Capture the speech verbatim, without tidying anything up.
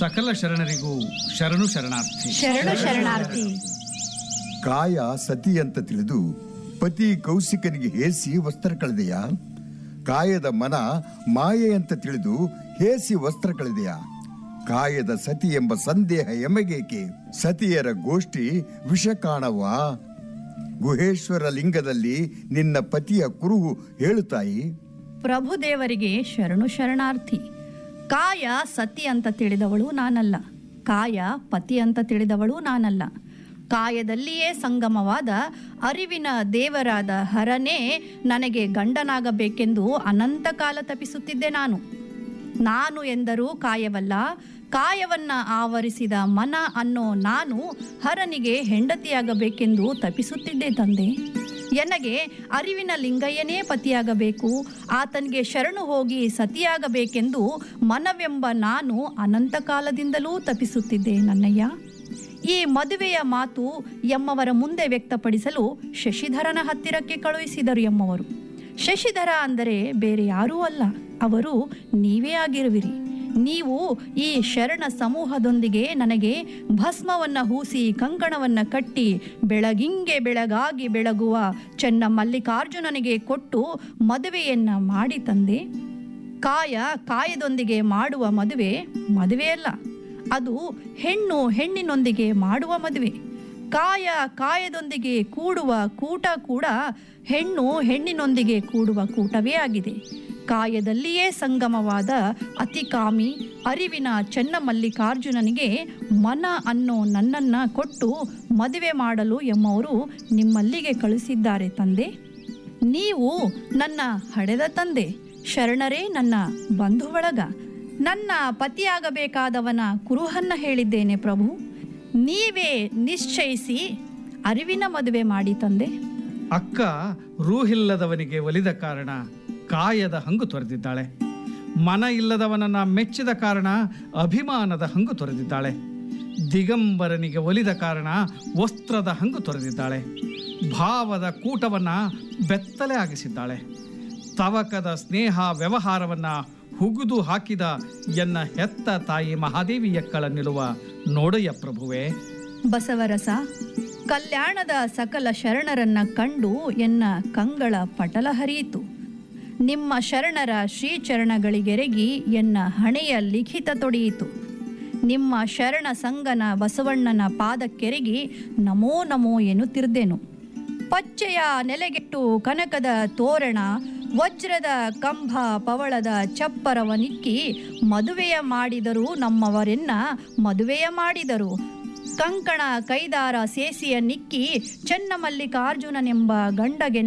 ಸಕಲ ಶರಣರಿಗೂ ಶರಣು ಶರಣಾರ್ಥಿ. ಶರಣು ಶರಣಾರ್ಥಿ. ಕಾಯ ಸತಿ ಅಂತ ತಿಳಿದು ಪತಿ ಕೌಶಿಕನಿಗೆ ಹೇಸಿ ವಸ್ತ್ರ ಕಳೆದೆಯಾ? ಕಾಯದ ಮನ ಮಾಯೆ ಅಂತ ತಿಳಿದು ಹೇಸಿ ವಸ್ತ್ರ ಕಳೆದೆಯಾ? ಕಾಯದ ಸತಿ ಎಂಬ ಸಂದೇಹ ಎಮಗೇಕೆ? ಸತಿಯರ ಗೋಷ್ಠಿ ವಿಷ ಕಾಣವಾ? ಗುಹೇಶ್ವರ ಲಿಂಗದಲ್ಲಿ ನಿನ್ನ ಪತಿಯ ಕುರುಹು ಹೇಳುತ್ತಾಯಿ. ಪ್ರಭುದೇವರಿಗೆ ಶರಣು ಶರಣಾರ್ಥಿ. ಕಾಯ ಸತಿ ಅಂತ ತಿಳಿದವಳು ನಾನಲ್ಲ, ಕಾಯ ಪತಿ ಅಂತ ತಿಳಿದವಳು ನಾನಲ್ಲ. ಕಾಯದಲ್ಲಿಯೇ ಸಂಗಮವಾದ ಅರಿವಿನ ದೇವರಾದ ಹರನೇ ನನಗೆ ಗಂಡನಾಗಬೇಕೆಂದು ಅನಂತ ಕಾಲ ತಪಿಸುತ್ತಿದ್ದೆ. ನಾನು ನಾನು ಎಂದರೂ ಕಾಯವಲ್ಲ, ಕಾಯವನ್ನ ಆವರಿಸಿದ ಮನ ಅನ್ನೋ ನಾನು ಹರನಿಗೆ ಹೆಂಡತಿಯಾಗಬೇಕೆಂದು ತಪಿಸುತ್ತಿದ್ದೆ ತಂದೆ. ಎನಗೆ ಅರಿವಿನ ಲಿಂಗಯ್ಯನೇ ಪತಿಯಾಗಬೇಕು, ಆತನಿಗೆ ಶರಣು ಹೋಗಿ ಸತಿಯಾಗಬೇಕೆಂದು ಮನವೆಂಬ ನಾನು ಅನಂತ ಕಾಲದಿಂದಲೂ ತಪಿಸುತ್ತಿದ್ದೆ ನನ್ನಯ್ಯ. ಈ ಮದುವೆಯ ಮಾತು ಎಮ್ಮವರ ಮುಂದೆ ವ್ಯಕ್ತಪಡಿಸಲು ಶಶಿಧರನ ಹತ್ತಿರಕ್ಕೆ ಕಳುಹಿಸಿದರು ಎಮ್ಮವರು. ಶಶಿಧರ ಅಂದರೆ ಬೇರೆ ಯಾರೂ ಅಲ್ಲ, ಅವರು ನೀವೇ ಆಗಿರುವಿರಿ. ನೀವು ಈ ಶರಣ ಸಮೂಹದೊಂದಿಗೆ ನನಗೆ ಭಸ್ಮವನ್ನ ಹೂಸಿ ಕಂಕಣವನ್ನ ಕಟ್ಟಿ ಬೆಳಗಿಂಗೆ ಬೆಳಗಾಗಿ ಬೆಳಗುವ ಚೆನ್ನ ಮಲ್ಲಿಕಾರ್ಜುನನಿಗೆ ಕೊಟ್ಟು ಮದುವೆಯನ್ನ ಮಾಡಿ ತಂದೆ. ಕಾಯ ಕಾಯದೊಂದಿಗೆ ಮಾಡುವ ಮದುವೆ ಮದುವೆಯಲ್ಲ, ಅದು ಹೆಣ್ಣು ಹೆಣ್ಣಿನೊಂದಿಗೆ ಮಾಡುವ ಮದುವೆ. ಕಾಯ ಕಾಯದೊಂದಿಗೆ ಕೂಡುವ ಕೂಟ ಕೂಡ ಹೆಣ್ಣು ಹೆಣ್ಣಿನೊಂದಿಗೆ ಕೂಡುವ ಕೂಟವೇ ಆಗಿದೆ. ಕಾಯದಲ್ಲಿಯೇ ಸಂಗಮವಾದ ಅತಿಕಾಮಿ ಅರಿವಿನ ಚೆನ್ನಮಲ್ಲಿಕಾರ್ಜುನನಿಗೆ ಮನ ಅನ್ನೋ ನನ್ನನ್ನ ಕೊಟ್ಟು ಮದುವೆ ಮಾಡಲು ಎಮ್ಮವರು ನಿಮ್ಮಲ್ಲಿಗೆ ಕಳಿಸಿದ್ದಾರೆ ತಂದೆ. ನೀವು ನನ್ನ ಹಡೆದ ತಂದೆ, ಶರಣರೇ ನನ್ನ ಬಂಧು ಬಳಗ. ನನ್ನ ಪತಿಯಾಗಬೇಕಾದವನ ಕುರುಹನ್ನ ಹೇಳಿದ್ದೇನೆ ಪ್ರಭು. ನೀವೇ ನಿಶ್ಚಯಿಸಿ ಅರಿವಿನ ಮದುವೆ ಮಾಡಿ ತಂದೆ. ಅಕ್ಕ ರೂಹಿಲ್ಲದವನಿಗೆ ಒಲಿದ ಕಾರಣ ಕಾಯದ ಹಂಗು ತೊರೆದಿದ್ದಾಳೆ. ಮನ ಇಲ್ಲದವನನ್ನ ಮೆಚ್ಚಿದ ಕಾರಣ ಅಭಿಮಾನದ ಹಂಗು ತೊರೆದಿದ್ದಾಳೆ. ದಿಗಂಬರನಿಗೆ ಒಲಿದ ಕಾರಣ ವಸ್ತ್ರದ ಹಂಗು ತೊರೆದಿದ್ದಾಳೆ. ಭಾವದ ಕೂಟವನ್ನ ಬೆತ್ತಲೆ ಆಗಿಸಿದ್ದಾಳೆ. ತವಕದ ಸ್ನೇಹ ವ್ಯವಹಾರವನ್ನ ಹುಗುದು ಹಾಕಿದ ಎನ್ನ ಹೆತ್ತ ತಾಯಿ ಮಹಾದೇವಿಯಕ್ಕಳ ನಿಲುವ ನೋಡಯ್ಯ ಪ್ರಭುವೆ. ಬಸವರಸ ಕಲ್ಯಾಣದ ಸಕಲ ಶರಣರನ್ನ ಕಂಡು ಎನ್ನ ಕಂಗಳ ಪಟಲ ಹರಿಯಿತು. ನಿಮ್ಮ ಶರಣರ ಶ್ರೀಚರಣಗಳಿಗೆರಗಿ ಎನ್ನ ಹಣೆಯ ಲಿಖಿತ ತೊಡೆಯಿತು. ನಿಮ್ಮ ಶರಣ ಸಂಗನ ಬಸವಣ್ಣನ ಪಾದಕ್ಕೆರಗಿ ನಮೋ ನಮೋ ಎನ್ನುತ್ತಿರ್ದೆನು. ಪಚ್ಚೆಯ ನೆಲೆಗೆಟ್ಟು ಕನಕದ ತೋರಣ ವಜ್ರದ ಕಂಬ ಪವಳದ ಚಪ್ಪರವನಿಕ್ಕಿ ಮದುವೆಯ ಮಾಡಿದರು ನಮ್ಮವರೆನ್ನ ಮದುವೆಯ ಮಾಡಿದರು. ಕಂಕಣ ಕೈದಾರ ಸೇಸಿಯ ನಿಕ್ಕಿ ಚೆನ್ನಮಲ್ಲಿಕಾರ್ಜುನನೆಂಬ ಗಂಡಗೆ